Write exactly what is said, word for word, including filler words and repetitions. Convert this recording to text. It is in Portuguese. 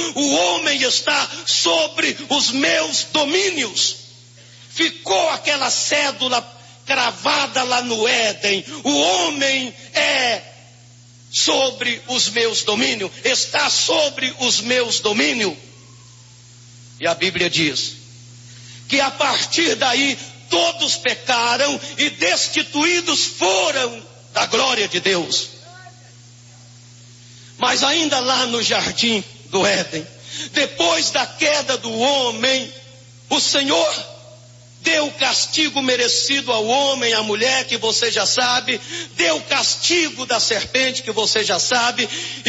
o homem está sobre os meus domínios. Ficou aquela cédula cravada lá no Éden: o homem é sobre os meus domínios, está sobre os meus domínios. E a Bíblia diz que a partir daí todos pecaram e destituídos foram da glória de Deus. Mas ainda lá no jardim do Éden, depois da queda do homem, o Senhor deu o castigo merecido ao homem, à mulher, que você já sabe, deu o castigo da serpente, que você já sabe,